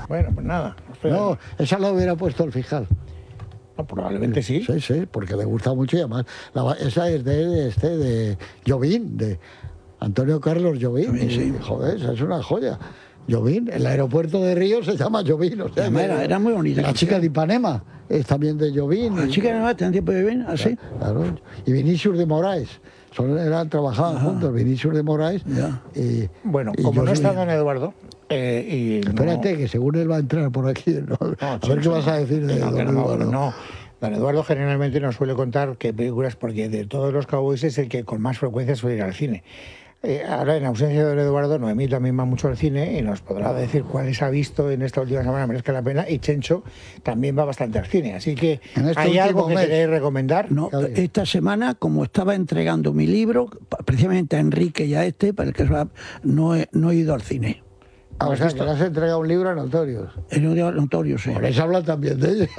Bueno, pues nada. No, esa la hubiera puesto el fiscal. No, probablemente sí. Sí, porque le gusta mucho y además esa es de Jobim, de Antonio Carlos Jobim. Sí. Joder, esa es una joya. Jobim, el aeropuerto de Río se llama Jobim. O sea, Era muy bonita. La chica de Ipanema es también de Jobim. La chica de Ipanema tiene tiempo de Jobim, así. Claro. Y Vinicius de Moraes. Trabajaban juntos, Vinicius de Moraes. Y, bueno, y como no Jobim. está don Eduardo... Espérate, que según él va a entrar por aquí. A ver qué vas a decir de don Eduardo. No. Don Eduardo generalmente nos suele contar qué películas, porque de todos los cowboys es el que con más frecuencia suele ir al cine. Ahora, en ausencia de don Eduardo, Noemí también va mucho al cine y nos podrá decir cuáles ha visto en esta última semana, merezca la pena, y Chencho también va bastante al cine. Así que, ¿hay algo que queréis recomendar? No, esta semana, como estaba entregando mi libro, precisamente a Enrique y a para el que no he ido al cine. O sea, que le has entregado un libro a Notorious. El Notorious, sí. Por eso habla también de ella.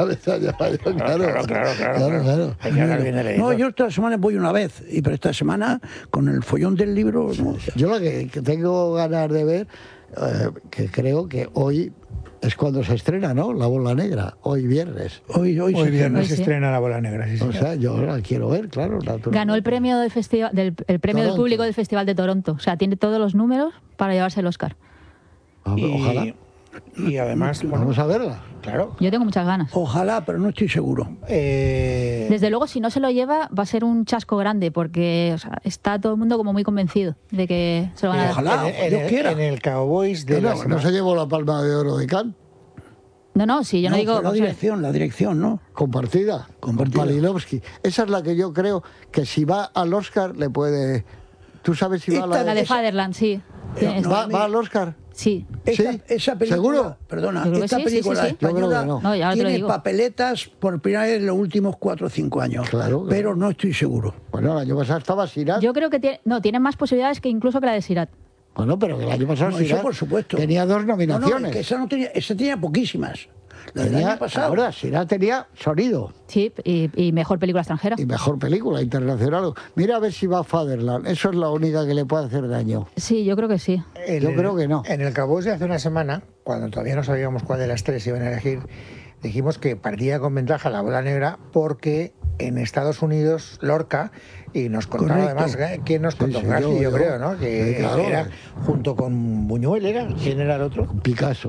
Claro. No, yo esta semana voy una vez, pero esta semana, con el follón del libro... No. Yo lo que tengo ganas de ver, que creo que hoy es cuando se estrena, ¿no? La Bola Negra, hoy viernes. Hoy viernes se estrena La Bola Negra, sí, o sea, yo la quiero ver, claro. Ganó el premio del festival, el premio del público del Festival de Toronto. O sea, tiene todos los números para llevarse el Oscar. Ojalá. Y además... Vamos a verla. Claro. Yo tengo muchas ganas. Ojalá, pero no estoy seguro. Desde luego, si no se lo lleva, va a ser un chasco grande, porque está todo el mundo como muy convencido de que se lo van a dar. Ojalá, Dios quiera. En el Cowboys de ¿No se llevó la Palma de Oro de Cannes? No, sí, yo no digo... La dirección, ¿no? Compartida. Con Palilovsky. Esa es la que yo creo que si va al Oscar le puede... ¿Tú sabes si va a la de Fatherland, sí. ¿Va al Oscar? Sí. Esa película, ¿Seguro? Perdona, esta película española tiene papeletas por primera vez en los últimos 4 o 5 años. Claro. Pero no estoy seguro. Bueno, el año pasado estaba Sirat. Yo creo que tiene más posibilidades que incluso que la de Sirat. Bueno, pero que el año pasado Sirat, por supuesto, tenía 2 nominaciones. No, es que esa tenía poquísimas. La del año pasado. Ahora, Sirat tenía sonido. Sí, y mejor película extranjera. Y mejor película internacional. Mira a ver si va a Fatherland. Eso es la única que le puede hacer daño. Sí, yo creo que sí. Yo creo que no. En el Cowboys de hace una semana, cuando todavía no sabíamos cuál de las 3 iban a elegir, dijimos que partía con ventaja La Bola Negra porque en Estados Unidos Lorca, y nos contaba además, ¿quién nos contó? García, yo creo, ¿no? Que claro, era junto con Buñuel, ¿quién era el otro? Picasso.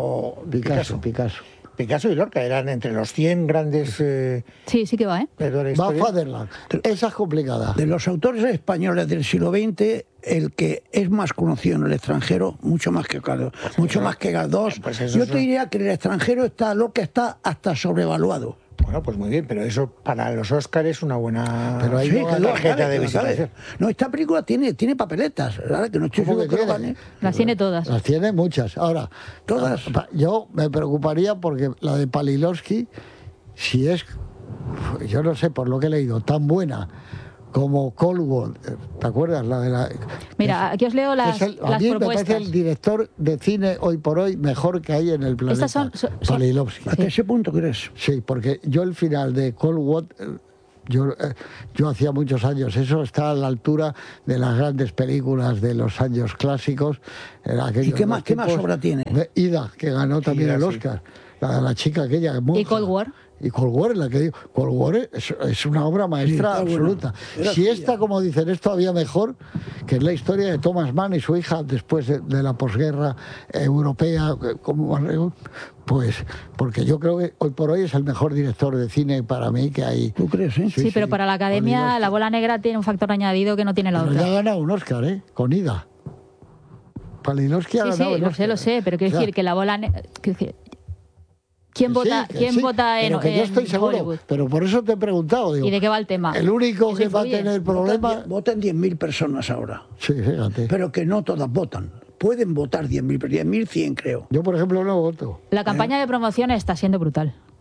Picasso y Lorca eran entre los 100 grandes... sí que va, ¿eh? Va a Fatherland. Esa es complicada. De los autores españoles del siglo XX, el que es más conocido en el extranjero, mucho más que Galdós. Yo te diría que en el extranjero Lorca está hasta sobrevaluado. Bueno, pues muy bien, pero eso para los Óscar es una buena tarjeta de visitación. No, esta película tiene papeletas, ¿verdad? Que no estoy seguro que lo gane. Las tiene todas. Las tiene muchas. Ahora, todas. Yo me preocuparía porque la de Palilovsky, si es, yo no sé, por lo que he leído, tan buena como Cold War, ¿te acuerdas? Mira, aquí os leo las propuestas. A mí me parece el director de cine hoy por hoy mejor que hay en el planeta. Estas son Palilovsky. ¿Hasta ese punto crees? Sí, porque yo el final de Cold War, yo hacía muchos años, eso está a la altura de las grandes películas de los años clásicos. ¿Y qué más obra tiene? Ida, que ganó también el Oscar. La chica aquella. ¿Y Cold War? Y Cold War, la que digo, Cold War es una obra maestra absoluta. Si esta, como dicen, es todavía mejor, que es la historia de Thomas Mann y su hija después de la posguerra europea, pues porque yo creo que hoy por hoy es el mejor director de cine para mí que hay. ¿Tú crees? Sí, pero para la Academia La Bola Negra tiene un factor añadido que no tiene la otra. Ya ha ganado un Oscar, con Ida. Palinovsky ha ganado un Oscar. Lo sé, pero quiero decir que La Bola Negra... ¿Quién vota en que yo estoy seguro, Hollywood? Pero por eso te he preguntado. Digo, ¿y de qué va el tema? El único que va a tener problema... Votan 10.000 personas ahora. Sí, fíjate. Pero que no todas votan. Pueden votar 10.000, pero 10.100 creo. Yo, por ejemplo, no voto. La campaña de promoción está siendo brutal.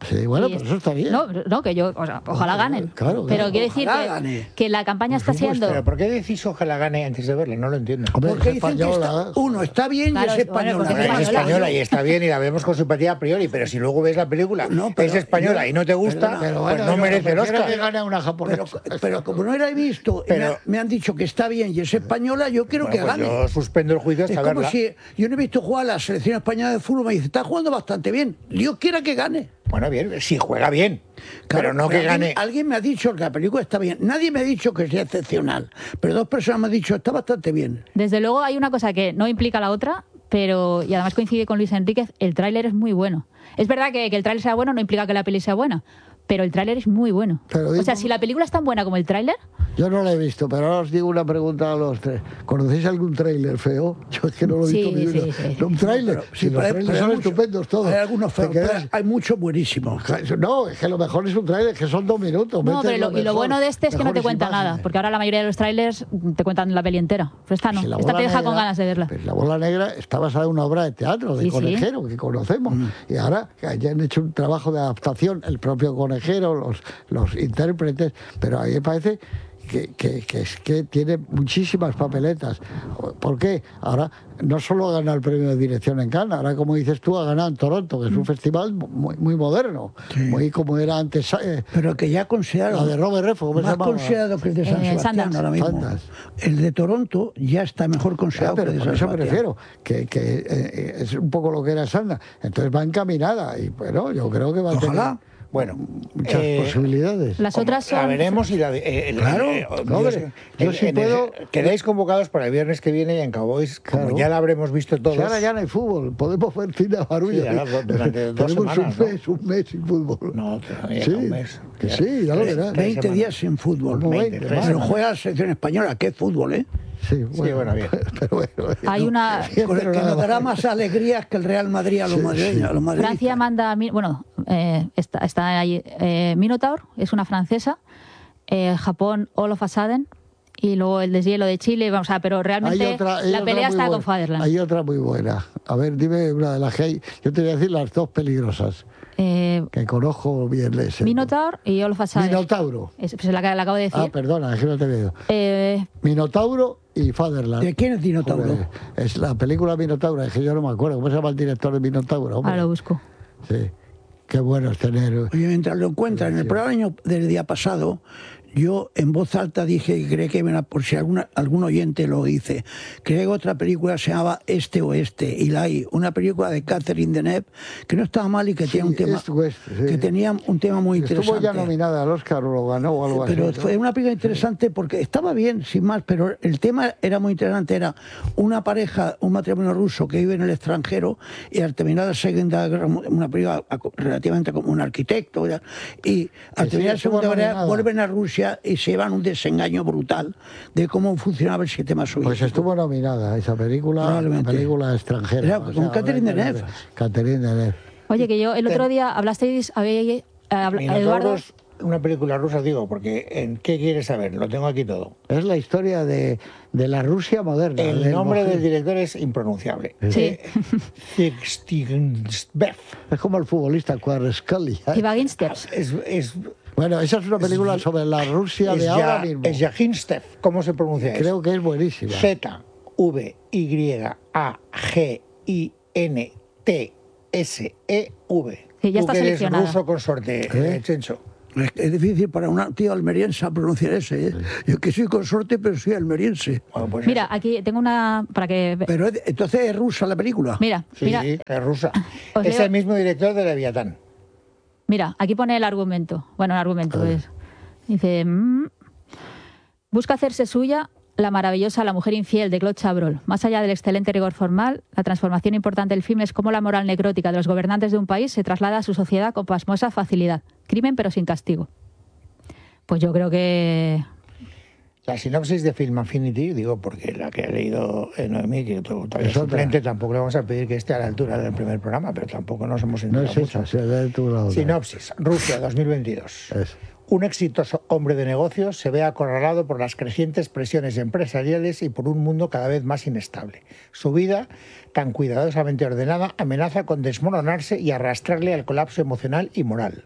Sí, bueno, pero eso está bien. No, que yo, o sea, ojalá ganen. Claro, pero quiero decir que la campaña está siendo... ¿Pero por qué decís ojalá gane antes de verla? No lo entiendo. Porque dicen que uno está bien y es española. Es española y está bien y la vemos con simpatía a priori, pero si luego ves la película, es española y no te gusta, pues no merece el Oscar. Que gane una japonesa. Pero como no la he visto, me han dicho que está bien y es española, yo quiero que gane. Yo suspendo el juicio hasta verla. Es como si yo no he visto jugar a la selección española de fútbol, me dice, está jugando bastante bien. Dios quiera que gane. Bueno, bien, si juega bien, claro, pero no que gane. Alguien me ha dicho que la película está bien. Nadie me ha dicho que sea excepcional, pero 2 personas me han dicho está bastante bien. Desde luego hay una cosa que no implica la otra, pero y además coincide con Luis Enríquez, el tráiler es muy bueno. Es verdad que el tráiler sea bueno no implica que la peli sea buena, pero el tráiler es muy bueno. O sea, si la película es tan buena como el tráiler... Yo no la he visto, pero ahora os digo una pregunta a los tres. ¿Conocéis algún tráiler feo? Yo es que no lo he visto ni uno. ¿No, un tráiler? Sí, los tráilers son estupendos todos. Hay algunos feos, hay muchos buenísimos. No, es que lo mejor es un tráiler, que son 2 minutos. No, pero lo bueno de este es que no te cuenta nada, porque ahora la mayoría de los tráilers te cuentan la peli entera. Pero esta no, si esta te deja con ganas de verla. Pues La Bola Negra está basada en una obra de teatro, de Conejero, que conocemos. Y ahora que hayan hecho un trabajo de adaptación, el propio Conejero, los intérpretes, pero a mí me parece que tiene muchísimas papeletas. ¿Por qué? Ahora no solo ha ganado el premio de dirección en Cannes, ahora como dices tú ha ganado en Toronto, que es un festival muy moderno, muy como era antes. Pero que ya considerado la de Robert Redford, ¿cómo se llama? Más considerado que el de San Sebastián ahora mismo. El de Toronto ya está mejor considerado que el de San Sebastián. Por eso me refiero, que es un poco lo que era Sanda. Entonces va encaminada y bueno, yo creo que va a tener... Bueno, muchas posibilidades. Las otras son... La veremos y claro, yo sí puedo... Quedáis convocados para el viernes que viene y en Cowboys, como ya la habremos visto todos. Si ahora ya no hay fútbol, podemos ver cine a Barullo. Sí, durante 2 semanas, un mes sin fútbol. No, todavía sí, un mes. Que sí, ya lo verás. 20 días sin fútbol. Pero juega la selección española, ¿qué fútbol, eh? Sí, bueno, bien. Pero bueno, hay una... Que nos dará más alegrías que el Real Madrid a los madrileños. Francia manda... Bueno, está ahí Minotaur, es una francesa. Japón, All of a Sudden. Y luego el deshielo de Chile. Vamos a, pero realmente la pelea está con Fatherland. Hay otra muy buena. A ver, dime una de las que hay. Yo te voy a decir las 2 peligrosas. Que conozco bien ese. Minotaur y All of a Sudden. Minotauro. Pues la acabo de decir. Ah, perdona, es que no te veo. Minotauro y Fatherland. ¿De quién es Minotauro? Hombre, es la película Minotauro, es que yo no me acuerdo. ¿Cómo se llama el director de Minotauro? Ahora lo busco. Sí. Qué bueno es tener... Oye, mientras lo encuentran, en el programa del día pasado, yo en voz alta dije, creo que por si algún oyente lo dice, creo que otra película se llamaba Este Oeste, y la hay, una película de Catherine Deneuve, que no estaba mal y que tenía un tema que tenía un tema muy interesante. Estuvo ya nominada al Oscar o lo ganó o algo así. Pero fue una película interesante porque estaba bien, sin más, pero el tema era muy interesante, era una pareja, un matrimonio ruso que vive en el extranjero y al terminar la Segunda Guerra, una película relativamente como un arquitecto, y al terminar la Segunda Guerra vuelven a Rusia y se llevan un desengaño brutal de cómo funcionaba el sistema soviético. Pues estuvo nominada esa película, una película extranjera. Era con Catherine Deneuve. Catherine Deneuve. Oye, que yo el otro día hablasteis, Eduardo... Una película rusa, digo, porque ¿en qué quieres saber? Lo tengo aquí todo. Es la historia de la Rusia moderna. El nombre del director es impronunciable. Sí. Es como el futbolista Kvaratskhelia. Bueno, esa es una película sobre la Rusia de ahora mismo. Es Yaginstev. ¿Cómo se pronuncia eso? Creo que es buenísima. Z-V-Y-A-G-I-N-T-S-E-V. Sí, ya está seleccionada. Eres ruso consorte, Chencho. Es difícil para un tío almeriense pronunciar ese, ¿eh? Yo que soy consorte, pero soy almeriense. Bueno, pues mira, aquí tengo una para que... Pero entonces es rusa la película. Mira, sí, mira. Sí, es rusa. Es el mismo director de Leviatán. Mira, aquí pone el argumento. Bueno, el argumento es... Dice... busca hacerse suya la maravillosa La mujer infiel de Claude Chabrol. Más allá del excelente rigor formal, la transformación importante del film es cómo la moral necrótica de los gobernantes de un país se traslada a su sociedad con pasmosa facilidad. Crimen pero sin castigo. Pues yo creo que... La sinopsis de Film Affinity, digo, porque la que ha leído Noemí, que todavía es suplente, tampoco le vamos a pedir que esté a la altura del primer programa, pero tampoco nos hemos enterado mucho. Sinopsis, Rusia, 2022. Un exitoso hombre de negocios se ve acorralado por las crecientes presiones empresariales y por un mundo cada vez más inestable. Su vida, tan cuidadosamente ordenada, amenaza con desmoronarse y arrastrarle al colapso emocional y moral.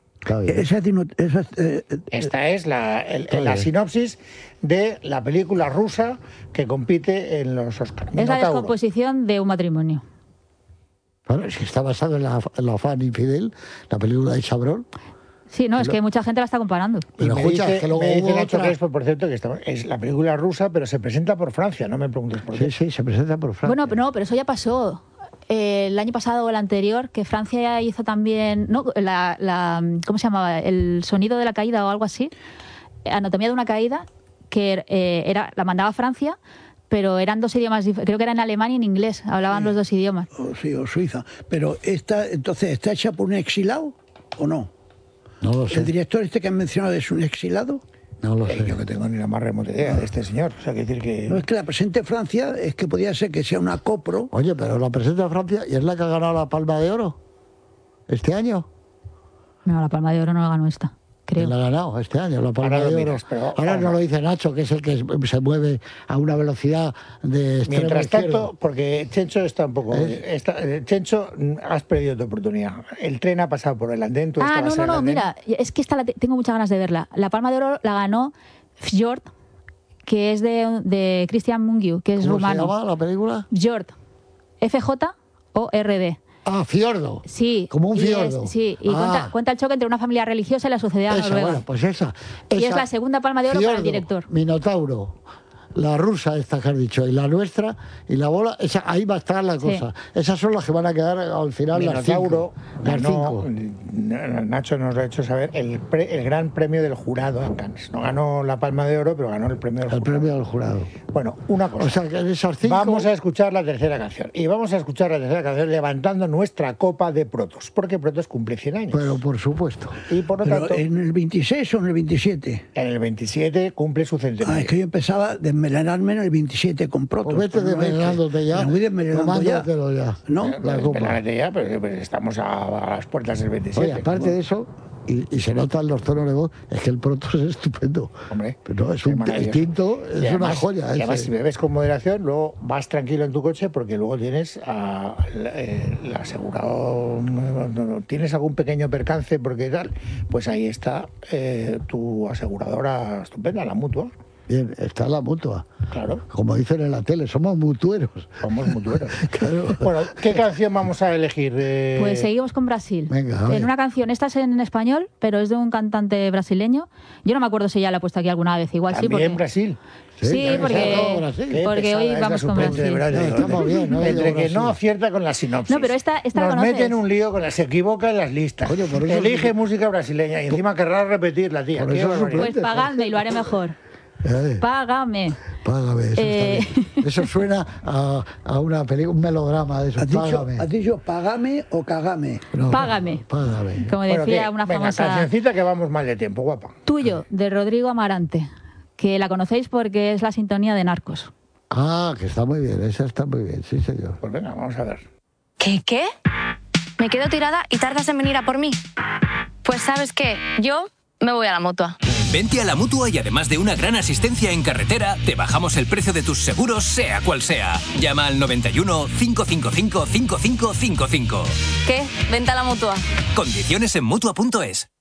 Esta es la sinopsis de la película rusa que compite en los Oscars. Es la descomposición de un matrimonio. Bueno, es que está basado en la fan infidel, la película de Chabrol. Sí, no, es que mucha gente la está comparando. Pero escucha, que luego me dice Nacho Crespo, por cierto, que es la película rusa, pero se presenta por Francia, no me preguntes por qué. Sí, se presenta por Francia. Bueno, pero eso ya pasó. El año pasado o el anterior, que Francia hizo también, ¿no? ¿Cómo se llamaba? El sonido de la caída o algo así. Anatomía de una caída, que la mandaba a Francia, pero eran dos idiomas, creo que era en alemán y en inglés, hablaban los dos idiomas. Sí, o Suiza. Pero entonces, ¿está hecha por un exilado o no? No lo sé. ¿El director que han mencionado es un exilado? No lo sé. Yo que tengo ni la más remota idea de este señor. O sea, que decir que... No, es que la presente Francia, es que podría ser que sea una copro. Oye, pero la presenta Francia y es la que ha ganado la Palma de Oro este año. No, la Palma de Oro no la ganó esta, creo. La ha ganado este año, la Palma Ahora de lo Oro. miras, pero ahora no lo dice Nacho, que es el que se mueve a una velocidad de extremo Mientras izquierdo. tanto, porque Chencho está un poco... Chencho, has perdido tu oportunidad. El tren ha pasado por el andén. No, mira, es que esta tengo muchas ganas de verla. La Palma de Oro la ganó Fjord, que es de Christian Mungiu, que es rumano. ¿Cómo se llama la película? Fjord. F-J-O-R-D. Ah, fiordo. Sí. Como un fiordo. Sí, y cuenta el choque entre una familia religiosa y la sociedad noruega. Bueno, pues esa. Y es la segunda Palma de Oro para el director. Minotauro, la rusa esta que has dicho, y la nuestra, y la bola, ahí va a estar la cosa. Sí. Esas son las que van a quedar al final Minotauro las cinco. Nacho nos lo ha hecho saber, el gran premio del jurado en Cannes. No ganó la Palma de Oro, pero ganó el premio del jurado. El premio del jurado. Bueno, una cosa. O sea, que en esas cinco... Vamos a escuchar la tercera canción. Y vamos a escuchar la tercera canción levantando nuestra copa de Protos. Porque Protos cumple 100 años. Pero por supuesto. Y por lo tanto... ¿En el 26 o en el 27? En el 27 cumple su centenario. Es que yo empezaba de envenenarme en el 27 con Protos. Pues vete desvenenándote ya. Me voy desvenenando ya. ¿No? Ya, pero estamos a las puertas del 27. Oye, aparte de eso, y se notan los tonos de voz, es que el Protos es estupendo. Hombre, pero es el tinto es además, una joya. Y además, si bebes con moderación, luego vas tranquilo en tu coche porque luego tienes el asegurado. Tienes algún pequeño percance porque tal, pues ahí está tu aseguradora estupenda, la Mutua. Bien, está la Mutua. Claro. Como dicen en la tele, somos mutueros. Somos mutueros. Claro. Bueno, ¿qué canción vamos a elegir? Pues seguimos con Brasil. Venga, en una canción, esta es en español, pero es de un cantante brasileño. Yo no me acuerdo si ya la he puesto aquí alguna vez. Igual ¿También sí, porque... en Brasil? Sí, porque hoy vamos con Brasil. Estamos bien, ¿no? Entre que no acierta con la sinopsis. No, pero esta la nos conoces. mete en un lío, se equivoca en las listas. Oye, por eso elige música brasileña y encima querrá repetirla, tía. Pues pagadme y lo haré mejor. Págame. Págame, eso está bien. Eso suena a una película, un melodrama de eso. Págame. ¿Has dicho págame o cagame? No, págame. Págame. Como decía una famosa... Cancioncita que vamos mal de tiempo, guapa. Tuyo, de Rodrigo Amarante, que la conocéis porque es la sintonía de Narcos. Ah, que está muy bien, esa está muy bien, sí señor. Pues venga, vamos a ver. ¿Qué? ¿Me quedo tirada y tardas en venir a por mí? Pues ¿sabes qué? Yo me voy a la Mutua. Vente a la Mutua y además de una gran asistencia en carretera, te bajamos el precio de tus seguros, sea cual sea. Llama al 91 555 5555. ¿Qué? Vente a la Mutua. Condiciones en Mutua.es.